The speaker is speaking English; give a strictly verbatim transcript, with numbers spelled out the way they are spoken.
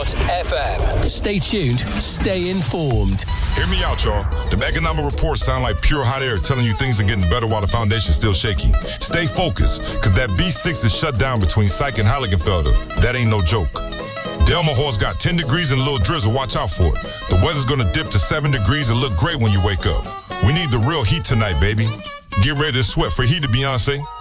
dot f m. Stay tuned, stay informed. Hear me out, y'all. The economic reports sound like pure hot air telling you things are getting better while the foundation's still shaky. Stay focused, because that B six is shut down between Syke and Heiligenfelder. That ain't no joke. Delmahor's got ten degrees and a little drizzle. Watch out for it. The weather's going to dip to seven degrees and look great when you wake up. We need the real heat tonight, baby. Get ready to sweat for heat, Beyonce.